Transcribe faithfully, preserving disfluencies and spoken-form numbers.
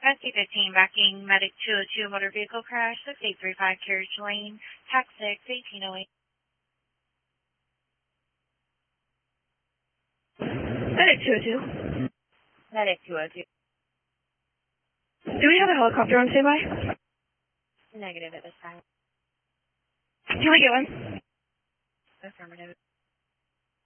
Rescue fifteen, backing Medic two oh two motor vehicle crash, six eight three five carriage lane, tax six, eighteen oh eight. Medic two oh two. Medic two oh two. Do we have a helicopter on standby? Negative at this time. Can I get one? Affirmative.